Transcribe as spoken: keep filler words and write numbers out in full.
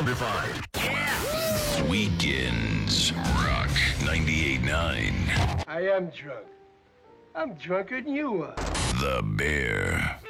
Zombified. Yeah! Weekends. Rock ninety-eight point nine. I am drunk. I'm drunker than you are. The Bear.